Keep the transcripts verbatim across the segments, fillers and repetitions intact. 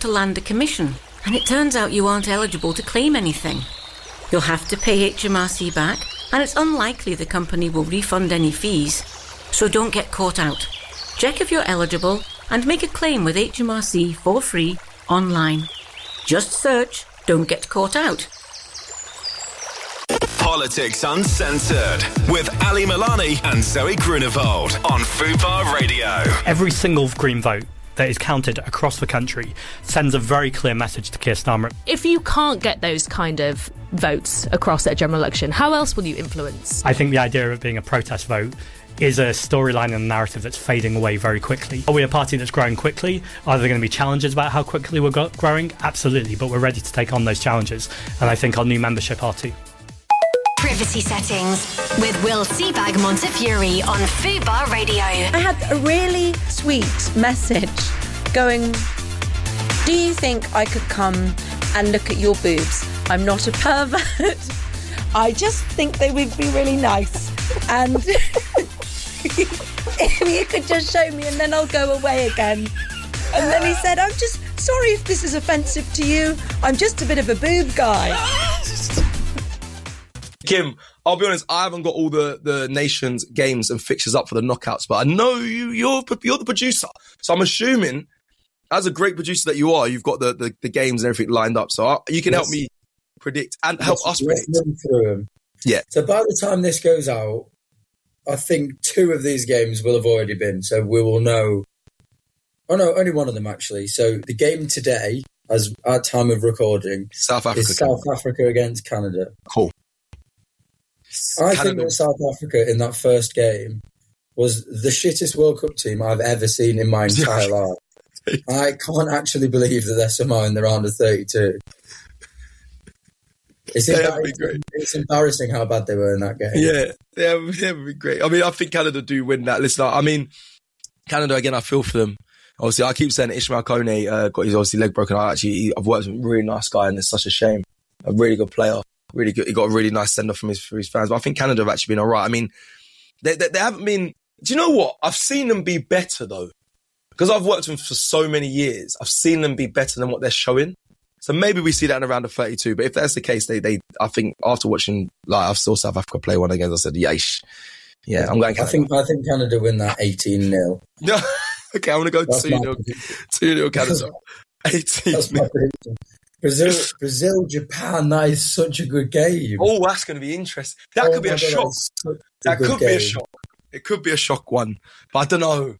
to land a commission, and it turns out you aren't eligible to claim anything. You'll have to pay H M R C back, and it's unlikely the company will refund any fees. So don't get caught out. Check if you're eligible and make a claim with H M R C for free online. Just search Don't Get Caught Out. Politics Uncensored with Ali Milani and Zoe Grunewald on Fubar Radio. Every single Green vote that is counted across the country sends a very clear message to Keir Starmer. If you can't get those kind of votes across at a general election, how else will you influence? I think the idea of it being a protest vote is a storyline and a narrative that's fading away very quickly. Are we a party that's growing quickly? Are there going to be challenges about how quickly we're go- growing? Absolutely, but we're ready to take on those challenges, and I think our new membership are too. Privacy Settings with Will Seabag Montefiore on Fubar Radio. I had a really sweet message going, do you think I could come and look at your boobs? I'm not a pervert. I just think they would be really nice. And if you could just show me and then I'll go away again. And then he said, I'm just sorry if this is offensive to you. I'm just a bit of a boob guy. Kim, I'll be honest, I haven't got all the, the nation's games and fixtures up for the knockouts, but I know you, you're, you're the producer. So I'm assuming, as a great producer that you are, you've got the, the, the games and everything lined up. So I, you can yes. help me predict and help let's, us predict. Through them. Yeah. So by the time this goes out, I think two of these games will have already been. So we will know. Oh, no, only one of them, actually. So the game today, as at time of recording, South Africa, is South Africa against Canada. Cool. I Canada. think that South Africa in that first game was the shittest World Cup team I've ever seen in my entire life. I can't actually believe that they're somehow in the round of thirty-two. It's, yeah, embarrassing. It's embarrassing how bad they were in that game. Yeah, yeah, that would be great. I mean, I think Canada do win that. Listen, I mean, Canada, again, I feel for them. Obviously, I keep saying Ishmael Kone uh, got his obviously leg broken. I actually, I've worked with a really nice guy, and it's such a shame. A really good player. Really good. He got a really nice send off from his for his fans. But I think Canada have actually been all right. I mean, they, they they haven't been. Do you know what? I've seen them be better though, because I've worked with them for so many years. I've seen them be better than what they're showing. So maybe we see that in around the thirty-two. But if that's the case, they they I think after watching, like I've saw South Africa play one against, I said, yeesh. Yeah, I'm going Canada. I think I think Canada win that eighteen nil. No, okay, I'm gonna go two nil. two nil Canada. eighteen. That's my prediction. Brazil, Brazil, Japan, that is such a good game. Oh, that's going to be interesting. That oh could be a God, shock. That could game. be a shock. It could be a shock one. But I don't know.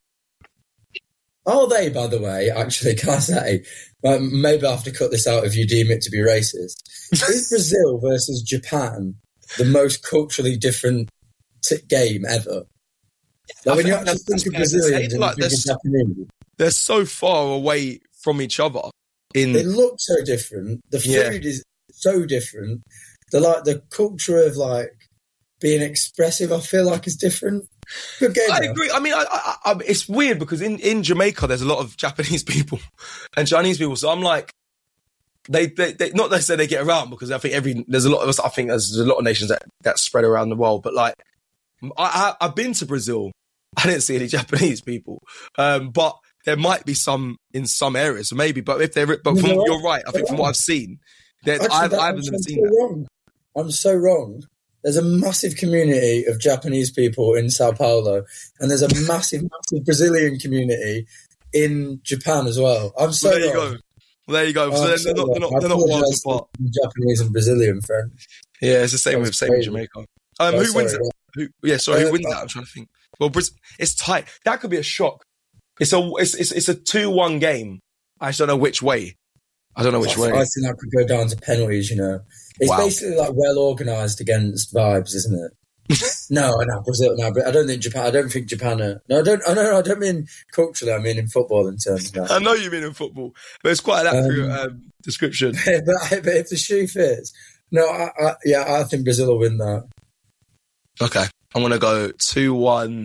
Are they, by the way, actually, can I say, um, maybe I have to cut this out if you deem it to be racist. Is Brazil versus Japan the most culturally different t- game ever? Like when you actually think of Brazilians and like think of Japanese. They're so far away from each other. In... They look so different. The food yeah. is so different. The like the culture of like being expressive, I feel like is different. Good game. I though. agree. I mean, I, I, I, it's weird because in, in Jamaica there's a lot of Japanese people and Chinese people. So I'm like, they, they, they not they say they get around because I think every there's a lot of us. I think there's a lot of nations that that spread around the world. But like, I, I I've been to Brazil. I didn't see any Japanese people, um, but. There might be some in some areas, so maybe. But if they're, but from, no, you're right. I think from what I've seen, that Actually, I've, that, I've never I'm seen so that. Wrong. I'm so wrong. There's a massive community of Japanese people in Sao Paulo, and there's a massive, massive Brazilian community in Japan as well. I'm so well, there you wrong. go. Well, there you go. Oh, so they're, so they're not, they're not, they're not worlds apart. Japanese and Brazilian friends. Yeah, it's the same with same with Jamaica. Um, oh, who sorry, wins that? yeah. Who, yeah, sorry, uh, who wins that? I'm trying to think. Well, Brazil, it's tight. That could be a shock. It's a it's it's, it's a two one game. I just don't know which way. I don't know which I, way. I think that could go down to penalties. You know, it's wow. basically like well organised against vibes, isn't it? no, no, Brazil. No, but I don't think Japan. I don't think Japan. Are, no, I don't. I don't. I don't mean culturally. I mean in football in terms of that. I know you mean in football, but it's quite an accurate um, um, description. but, but if the shoe fits, no, I, I, yeah, I think Brazil will win that. Okay, I'm gonna go two one.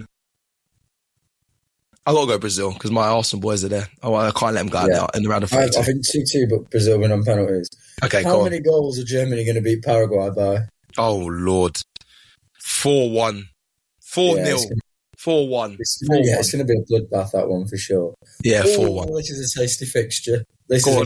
I gotta go Brazil because my Arsenal boys are there. Oh, I can't let them go out yeah. in the round of thirty-two. I, I think two two, but Brazil win on penalties. Okay, How go many on. goals are Germany going to beat Paraguay by? Oh Lord, four one, four nil, four one. Yeah, it's going to be a bloodbath that one for sure. Yeah, four one. This is a tasty fixture. This go is on.